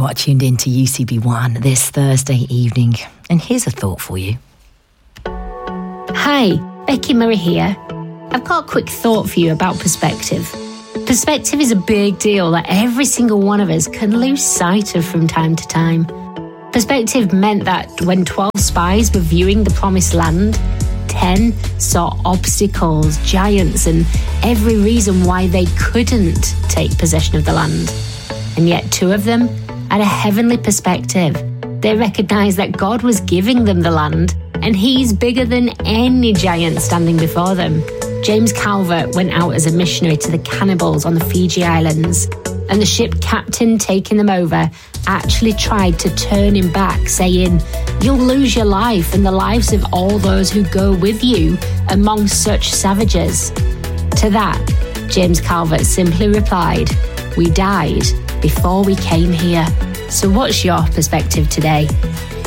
You are tuned in to UCB1 this Thursday evening, and here's a thought for you. Hi, Becky Murray here. I've got a quick thought for you about perspective. Perspective is a big deal that every single one of us can lose sight of from time to time. Perspective meant that when 12 spies were viewing the promised land, 10 saw obstacles, giants, and every reason why they couldn't take possession of the land. And yet 2 of them had a heavenly perspective. They recognized that God was giving them the land, and He's bigger than any giant standing before them. James Calvert went out as a missionary to the cannibals on the Fiji Islands, and the ship captain taking them over actually tried to turn him back, saying, "You'll lose your life and the lives of all those who go with you among such savages." To that, James Calvert simply replied, "We died before we came here." So what's your perspective today?